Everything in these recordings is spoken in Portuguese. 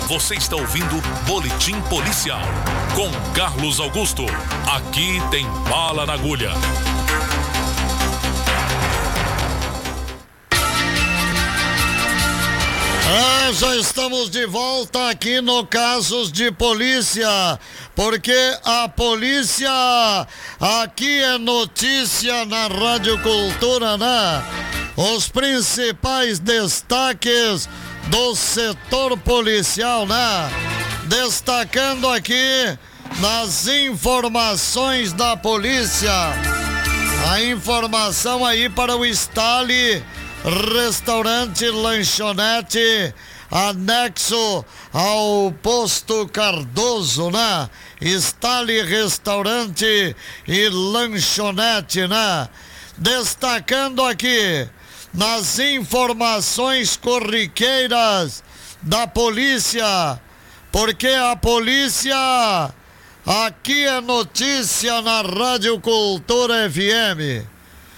Você está ouvindo Boletim Policial com Carlos Augusto. Aqui tem bala na agulha. Já estamos de volta aqui no Casos de Polícia, porque a polícia aqui é notícia na Rádio Cultura, né? Os principais destaques do setor policial, né? Destacando aqui nas informações da polícia. A informação aí para o Stali Restaurante Lanchonete, anexo ao Posto Cardoso, né? Stali Restaurante e Lanchonete, né? Destacando aqui nas informações corriqueiras da polícia, porque a polícia aqui é notícia na Rádio Cultura FM.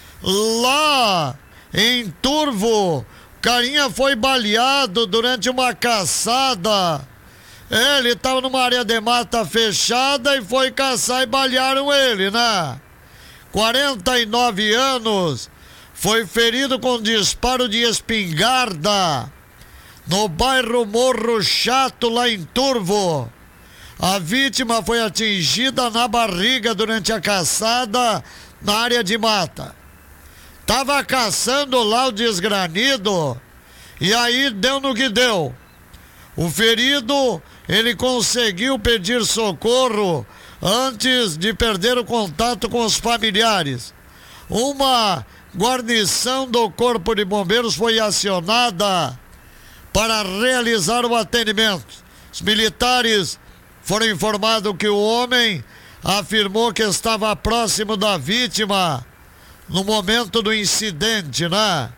Lá em Turvo, carinha foi baleado durante uma caçada. Ele estava numa área de mata fechada e foi caçar e balearam ele, né? 49 anos, foi ferido com disparo de espingarda no bairro Morro Chato, lá em Turvo. A vítima foi atingida na barriga durante a caçada na área de mata. Tava caçando lá o desgranido e aí deu no que deu. O ferido, ele conseguiu pedir socorro antes de perder o contato com os familiares. Uma guarnição do Corpo de Bombeiros foi acionada para realizar o atendimento. Os militares foram informados que o homem afirmou que estava próximo da vítima no momento do incidente, né?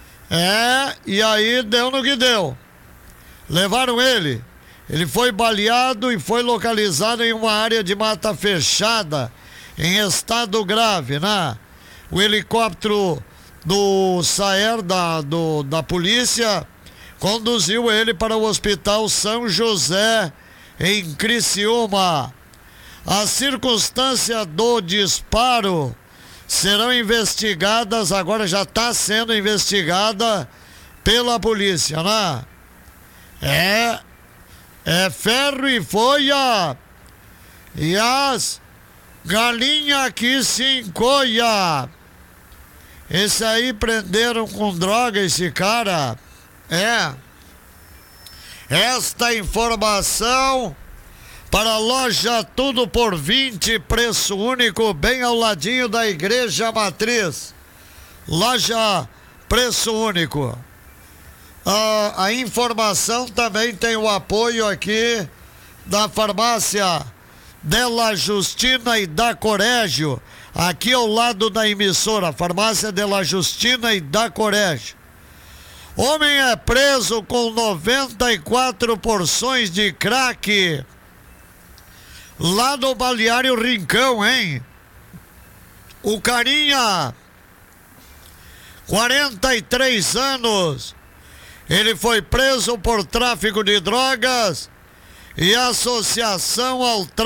E aí deu no que deu. Levaram ele. Ele foi baleado e foi localizado em uma área de mata fechada, em estado grave, né? O helicóptero do SAER da polícia conduziu ele para o Hospital São José, em Criciúma. A circunstância do disparo serão investigadas, agora já está sendo investigada pela polícia, né? É ferro e folha, e as galinhas que se encolha. Esse aí prenderam com droga, esse cara. Esta informação para a loja Tudo por 20, preço único, bem ao ladinho da Igreja Matriz. Loja Preço Único. A informação também tem o apoio aqui da farmácia Della Justina e da Corégio, aqui ao lado da emissora, farmácia Della Justina e da Corégio. Homem é preso com 94 porções de crack lá no Balneário Rincão, hein? O carinha, 43 anos, ele foi preso por tráfico de drogas e associação ao tráfico